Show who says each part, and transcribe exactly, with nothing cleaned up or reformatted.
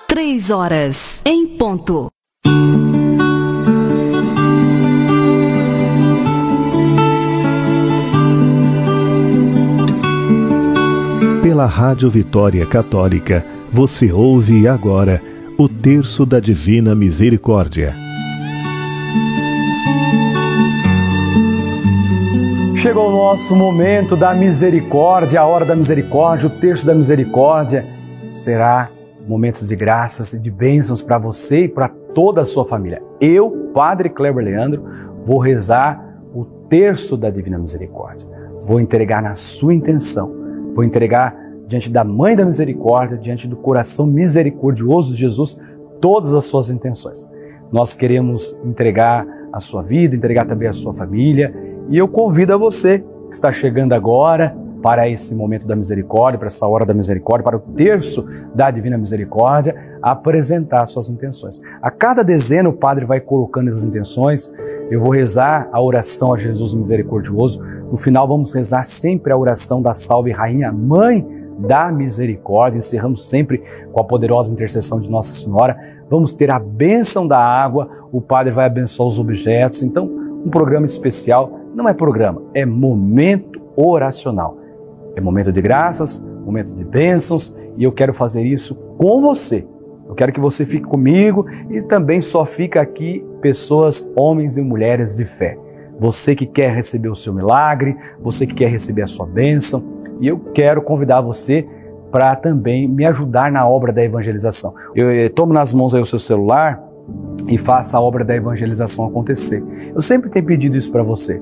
Speaker 1: Três horas em ponto.
Speaker 2: Pela Rádio Vitória Católica, você ouve agora o Terço da Divina Misericórdia.
Speaker 3: Chegou o nosso momento da misericórdia, a hora da misericórdia, o Terço da Misericórdia. Será momentos de graças e de bênçãos para você e para toda a sua família. Eu, Padre Kleber Leandro, vou rezar o Terço da Divina Misericórdia. Vou entregar na sua intenção, vou entregar diante da Mãe da Misericórdia, diante do coração misericordioso de Jesus, todas as suas intenções. Nós queremos entregar a sua vida, entregar também a sua família, e eu convido a você que está chegando agora para esse momento da misericórdia, para essa hora da misericórdia, para o Terço da Divina Misericórdia, a apresentar suas intenções. A cada dezena o Padre vai colocando as intenções, eu vou rezar a oração a Jesus Misericordioso. No final vamos rezar sempre a oração da Salve Rainha, Mãe da Misericórdia. Encerramos sempre com a poderosa intercessão de Nossa Senhora. Vamos ter a bênção da água, o Padre vai abençoar os objetos. Então, um programa especial, não é programa, é momento oracional. É momento de graças, momento de bênçãos, e eu quero fazer isso com você. Eu quero que você fique comigo e também só fica aqui pessoas, homens e mulheres de fé. Você que quer receber o seu milagre, você que quer receber a sua bênção, e eu quero convidar você para também me ajudar na obra da evangelização. Eu, eu tomo nas mãos aí o seu celular e faça a obra da evangelização acontecer. Eu sempre tenho pedido isso para você.